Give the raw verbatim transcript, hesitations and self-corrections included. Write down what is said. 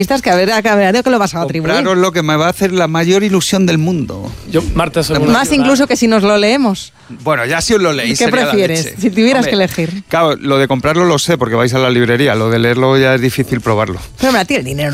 que a ver, a ver, ¿a qué lo vas a atribuir? Compraros lo que me va a hacer la mayor ilusión del mundo. Yo, Marta, según Más incluso que si nos lo leemos. Bueno, ya si os lo leéis. ¿Qué sería prefieres? la leche. Si tuvieras Hombre, que elegir. Claro, lo de comprarlo lo sé porque vais a la librería. Lo de leerlo ya es difícil probarlo. Pero me la tiene el dinero.